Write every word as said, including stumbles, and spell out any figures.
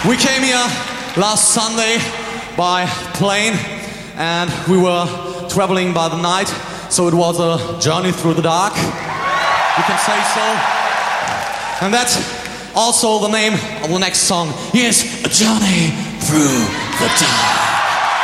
We came here last Sunday by plane and we were traveling by the night, so it was a journey through the dark, you can say so. And that's also the name of the next song. Yes, A Journey Through the Dark.